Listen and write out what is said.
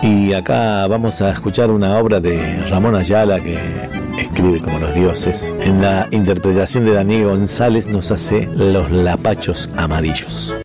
Y acá vamos a escuchar una obra de Ramón Ayala que escribe como los dioses. En la interpretación de Daniel González nos hace Los Lapachos Amarillos.